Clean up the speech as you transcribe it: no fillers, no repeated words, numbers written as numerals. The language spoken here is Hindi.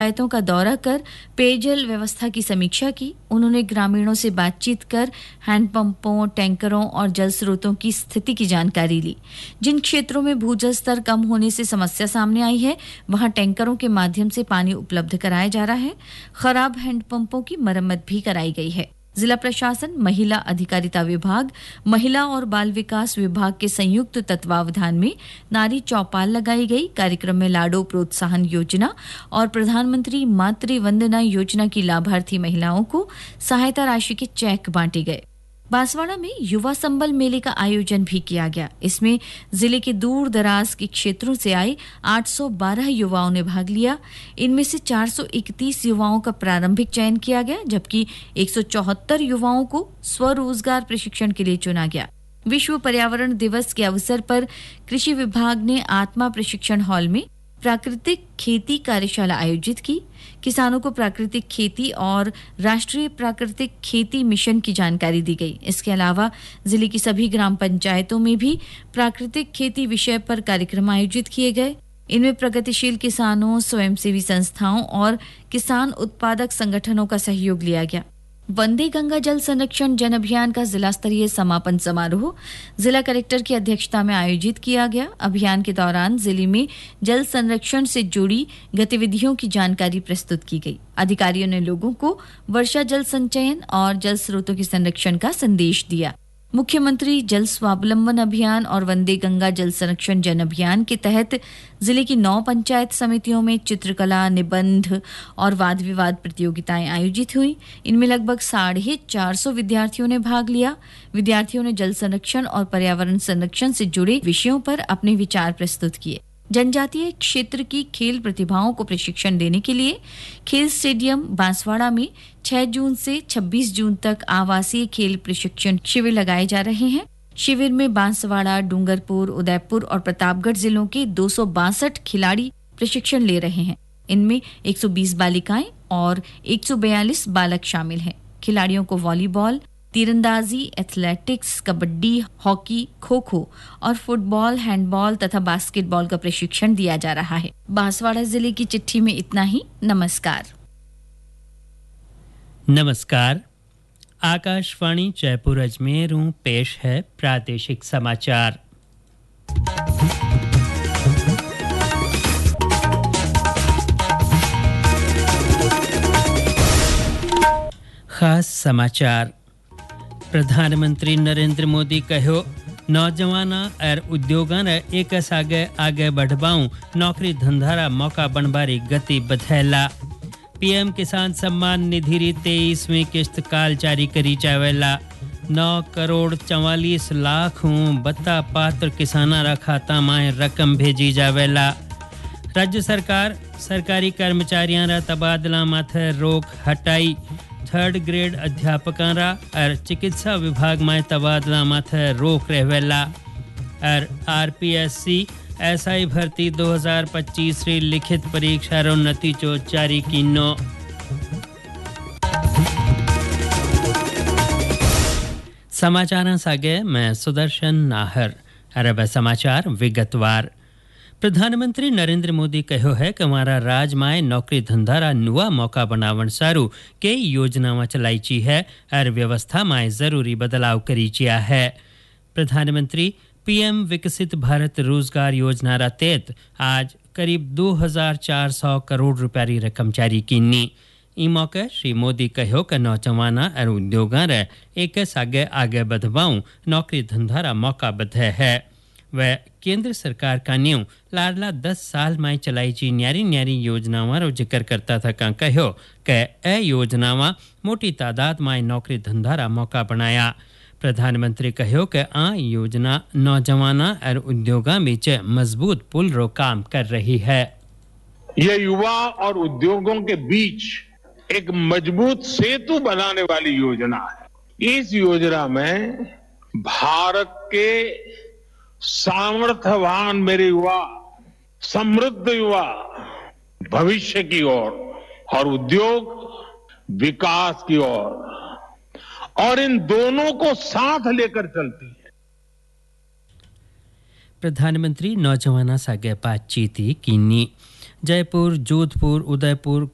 पंचायतों का दौरा कर पेयजल व्यवस्था की समीक्षा की। उन्होंने ग्रामीणों से बातचीत कर हैंडपंपों, टैंकरों और जल स्रोतों की स्थिति की जानकारी ली। जिन क्षेत्रों में भूजल स्तर कम होने से समस्या सामने आई है, वहां टैंकरों के माध्यम से पानी उपलब्ध कराया जा रहा है। खराब हैंडपंपों की मरम्मत भी कराई गई है। जिला प्रशासन, महिला अधिकारिता विभाग, महिला और बाल विकास विभाग के संयुक्त तत्वावधान में नारी चौपाल लगाई गई। कार्यक्रम में लाडो प्रोत्साहन योजना और प्रधानमंत्री मातृ वंदना योजना की लाभार्थी महिलाओं को सहायता राशि के चेक बांटे गए। बांसवाड़ा में युवा संबल मेले का आयोजन भी किया गया। इसमें जिले के दूर दराज के क्षेत्रों से आए 812 युवाओं ने भाग लिया। इनमें से 431 युवाओं का प्रारंभिक चयन किया गया, जबकि 174 युवाओं को स्वरोजगार प्रशिक्षण के लिए चुना गया। विश्व पर्यावरण दिवस के अवसर पर कृषि विभाग ने आत्मा प्रशिक्षण हॉल में प्राकृतिक खेती कार्यशाला आयोजित की। किसानों को प्राकृतिक खेती और राष्ट्रीय प्राकृतिक खेती मिशन की जानकारी दी गई। इसके अलावा जिले की सभी ग्राम पंचायतों में भी प्राकृतिक खेती विषय पर कार्यक्रम आयोजित किए गए। इनमें प्रगतिशील किसानों, स्वयंसेवी संस्थाओं और किसान उत्पादक संगठनों का सहयोग लिया गया। वंदे गंगा जल संरक्षण जन अभियान का जिला स्तरीय समापन समारोह जिला कलेक्टर की अध्यक्षता में आयोजित किया गया। अभियान के दौरान जिले में जल संरक्षण से जुड़ी गतिविधियों की जानकारी प्रस्तुत की गई। अधिकारियों ने लोगों को वर्षा जल संचयन और जल स्रोतों के संरक्षण का संदेश दिया। मुख्यमंत्री जल स्वावलंबन अभियान और वंदे गंगा जल संरक्षण जन अभियान के तहत जिले की 9 पंचायत समितियों में चित्रकला, निबंध और वाद विवाद प्रतियोगिताएं आयोजित हुई। इनमें लगभग 450 विद्यार्थियों ने भाग लिया। विद्यार्थियों ने जल संरक्षण और पर्यावरण संरक्षण से जुड़े विषयों पर अपने विचार प्रस्तुत किए। जनजातीय क्षेत्र की खेल प्रतिभाओं को प्रशिक्षण देने के लिए खेल स्टेडियम बांसवाड़ा में 6 जून से 26 जून तक आवासीय खेल प्रशिक्षण शिविर लगाए जा रहे हैं। शिविर में बांसवाड़ा, डूंगरपुर, उदयपुर और प्रतापगढ़ जिलों के 262 खिलाड़ी प्रशिक्षण ले रहे हैं। इनमें 120 बालिकाएं और 142 बालक शामिल हैं। खिलाड़ियों को वॉलीबॉल, तीरंदाजी, एथलेटिक्स, कबड्डी, हॉकी, खो-खो और फुटबॉल, हैंडबॉल तथा बास्केटबॉल का प्रशिक्षण दिया जा रहा है। बांसवाड़ा जिले की चिट्ठी में इतना ही। नमस्कार। नमस्कार। आकाशवाणी जयपुर अजमेर पेश है प्रादेशिक समाचार। खास समाचार। प्रधानमंत्री नरेंद्र मोदी कहो नौजवाना और उद्योगां एक आगे बढ़वाऊं नौकरी धंधारा मौका बनबारी गति बधैला। पीएम किसान सम्मान निधि री 23वीं किस्त काल जारी करी जावेला। 9 करोड़ 44 लाख बत्ता पात्र किसाना रा खाता में रकम भेजी जावेला। राज्य सरकार सरकारी कर्मचारियों रा तबादला माथे रोक हटाई। 3rd ग्रेड अध्यापकों रा और चिकित्सा विभाग में तबादला माथे रोक रहेला। और आरपीएससी एसआई भर्ती 2025 री लिखित परीक्षा रो नतीजो जारी कीनो। समाचार सागे मैं सुदर्शन नाहर। अरब समाचार विगतवार। प्रधानमंत्री नरेंद्र मोदी कहो है कि हमारा राज में नौकरी धंधारा नुआ मौका बनावन सारू कई योजनावां चलाई ची है और व्यवस्था में जरूरी बदलाव करी चिया है। प्रधानमंत्री पीएम विकसित भारत रोजगार योजना रा तहत आज करीब 2400 करोड़ रुपया री रकम जारी कीनी। ई मौके श्री मोदी कहो कि नौजवाना और उद्योगां रे एक आगे बढ़वाऊं नौकरी धंधारा मौका बधे है। वह केंद्र सरकार का न्यू लाडला 10 साल में चलाई जी न्यारी योजनावां रो जिक्र करता था। कहो कि ए योजनावां मोटी तादाद में नौकरी धंधारा मौका बनाया। प्रधानमंत्री कहो कि आ योजना नौजवाना और उद्योगां बीच मजबूत पुल रो काम कर रही है। ये युवा और उद्योगों के बीच एक मजबूत सेतु बनाने वाली योजना है। इस योजना में भारत के सामर्थ्यवान मेरे युवा, समृद्ध युवा भविष्य की ओर और उद्योग विकास की ओर और इन दोनों को साथ लेकर चलती है। प्रधानमंत्री नौजवाना सागे बातचीत कीनी। जयपुर, जोधपुर, उदयपुर,